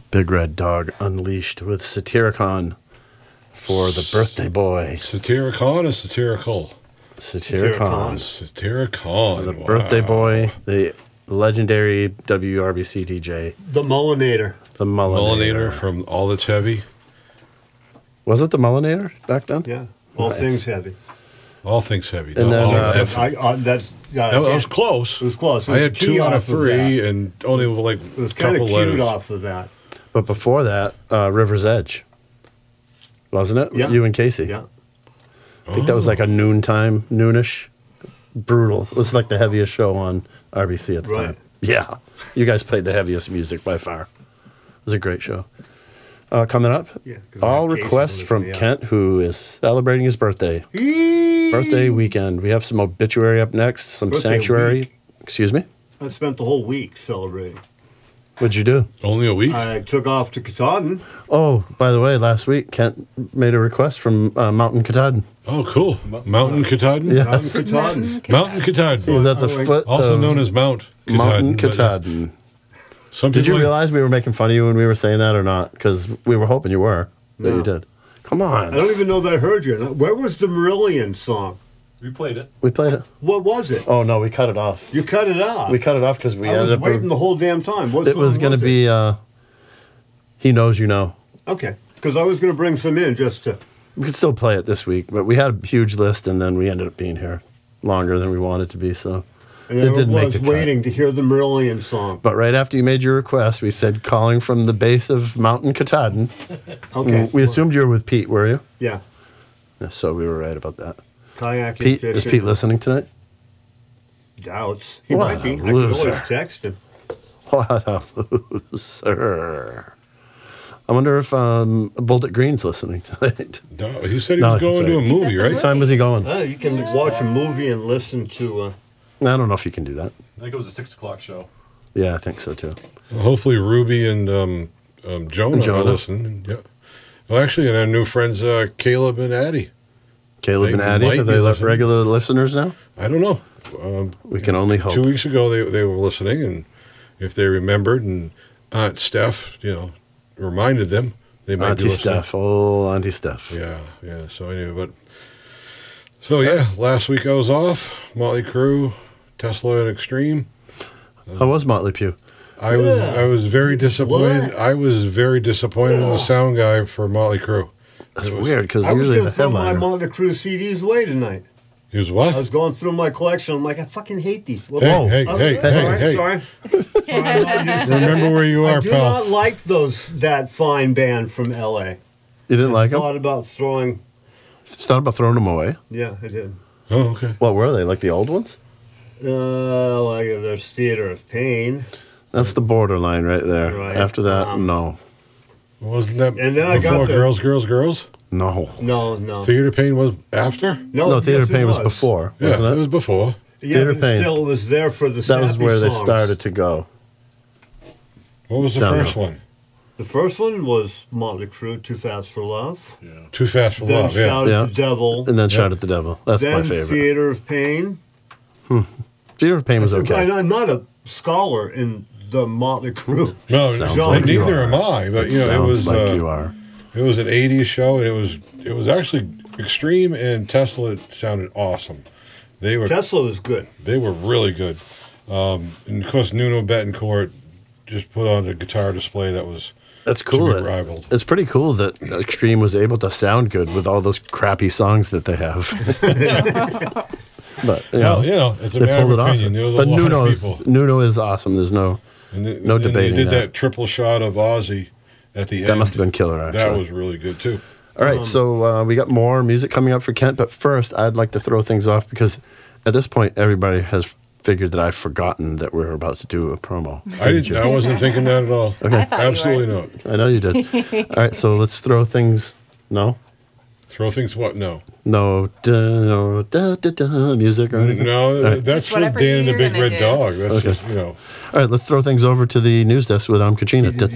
Big Red Dog Unleashed with Satyricon for the birthday boy. Satyricon or satirical? Satyricon. Satyricon. For the birthday boy, the legendary WRBC DJ. The Mullinator. The Mullinator. Mullinator from All That's Heavy. Was it the Mullinator back then? Yeah. All things heavy. All Things Heavy. And then, that was close. It was close. I had 2 out of 3 and only like It was a kind of couple cued letters. off of that. But before that, River's Edge. Wasn't it? Yeah. You and Casey. Yeah. I think that was like a noonish. Brutal. It was like the heaviest show on RBC at the Right. time. Yeah. You guys played the heaviest music by far. It was a great show. Coming up, Yeah, 'cause all my Casey requests was from gonna be Kent, who is celebrating his birthday. Birthday weekend. We have some obituary up next, some Birthday sanctuary. week. Excuse me? I spent the whole week celebrating. What'd you do? Only a week? I took off to Katahdin. Oh, by the way, last week, Kent made a request from Mountain Katahdin. Oh, cool. Mountain Katahdin? Yeah. Mountain Katahdin. Mountain Katahdin. It was at the Oh, wait. foot Also of known as Mount Katahdin. Mountain but Katahdin. Some Did you people- realize we were making fun of you when we were saying that or not? Because we were hoping you were, but No. you did. Come I on. don't even know that I heard you. Where was the Marillion song? We played it. We played it. What was it? Oh, no, we cut it off. You cut it out. We cut it off because we I was ended up. waiting the whole damn time. What It song was going to it? be He Knows You Know. Okay. Because I was going to bring some in just to. We could still play it this week, but we had a huge list and then we ended up being here longer than we wanted to be, so. And It I didn't make was the cut. waiting to hear the Marillion song. But right after you made your request, we said calling from the base of Mountain Katahdin. Okay. We assumed you were with Pete, were you? Yeah. Yeah, so we were right about that. Kayaking. Pete, is fishing. Pete listening tonight? Doubts. He What might be. a I could always loser. text him. What a loser. I wonder if Bullet Green's listening tonight. No, he said he No, was going that's to a right. movie, What right? time was he going? I You can watch a movie and listen to. don't know if you can do that. I think it was a 6 o'clock show. Yeah, I think so too. Well, hopefully Ruby and Jonah are Jonah. listening. Yeah. Well, actually, and our new friends Caleb and Addie. Caleb They and Addie, might are be they listening. regular listeners now? I don't know. We can only hope. 2 weeks ago, they were listening, and if they remembered, and Aunt Steph, reminded them, they might Auntie be listening. Steph, oh, Auntie Steph. Yeah. So anyway, last week I was off. Motley Crue, Tesla, and Extreme. How was Motley Pugh? I was very disappointed. I was very disappointed in the sound guy for Motley Crue. That's weird because I was usually going the to throw my headliner. Motley Crue CDs away tonight. He was what? I was going through my collection. I'm like, I fucking hate these. Well, Hey, hey. Sorry. Remember where you I are, do pal. not like that fine band from L.A. You didn't like them? Thought about throwing. It's not about throwing them away. Yeah, I did. Oh, okay. What were they? Like the old ones? Like there's Theater of Pain. That's the borderline right there. Right. After that, no. Wasn't that And then I before got the- Girls? No. No. Theater Pain was after? No, Theater yes, it Pain was before, Yeah, wasn't it it? was before. Yeah, Theater but Pain. still, it was there for the That was sappy where they songs. started to go. What was the Don't first know. one? The first one was Motley Crue, Too Fast for Love. Yeah. Too Fast for Then Love, yeah. Shout Yeah. at the Devil. And then Shout at the Devil. That's then my favorite. Theater of Pain. Theater of Pain was okay. I'm not a scholar in the Motley Crue. No, Sounds no, like you neither are. am I. But It it sounds was like you are. It was an '80s show, and it was actually Extreme and Tesla sounded awesome. They were Tesla was good. They were really good. And of course, Nuno Betancourt just put on a guitar display that was That's cool. to be rivaled. It's pretty cool that Extreme was able to sound good with all those crappy songs that they have. But it's a they matter pulled of it off. opinion. There was But a lot Nuno of is, people. Nuno is awesome. There's no No debating They did that. triple shot of Ozzy at the end. That must have been killer, actually. That was really good too. All right, so we got more music coming up for Kent, but first I'd like to throw things off because at this point everybody has figured that I've forgotten that we're about to do a promo. I wasn't thinking that at all. Okay. I thought you Absolutely were. not. I know you did. All right, so let's throw things. No, Throw things what? No. no, music or anything. No, right. that's Just for whatever Dan and the you're Big gonna Red do. Dog. That's Okay. just, All right, let's throw things over to the news desk with Katrina. Yeah,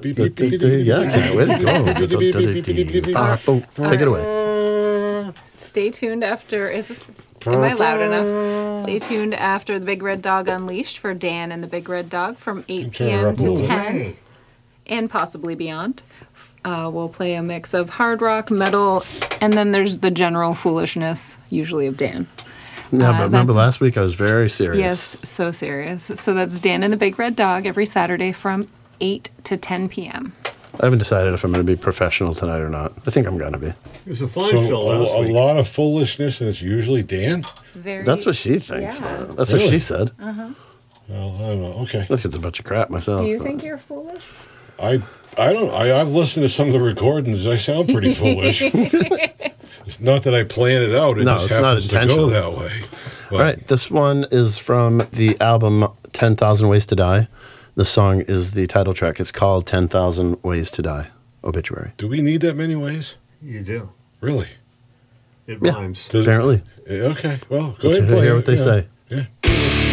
way to go. Take it away. stay tuned after. Am I loud enough? Stay tuned after the Big Red Dog Unleashed for Dan and the Big Red Dog from 8 Turn it p.m. up a to little. 10, and possibly beyond. We'll play a mix of hard rock, metal, and then there's the general foolishness, usually of Dan. Yeah, but remember that's- last week I was very serious. Yes, so serious. So that's Dan and the Big Red Dog every Saturday from 8 to 10 p.m. I haven't decided if I'm going to be professional tonight or not. I think I'm going to be. It was a fine So show last a week. lot of foolishness, and it's usually Dan. Very, That's what she thinks, yeah. man. That's what Really? she said. Well, I don't know. Okay. I think it's a bunch of crap myself. Do you but- think you're foolish? I don't. I've listened to some of the recordings. I sound pretty foolish. It's not that I plan it out. It No, just it's not happens to go intentional. that way. But All right, this one is from the album 10,000 Ways to Die. The song is the title track. It's called 10,000 Ways to Die, Obituary. do we need that many ways? You do. Really? It Yeah. rhymes. Does- Apparently. Okay. Well, go Let's ahead and play hear it, what they yeah. say. Yeah.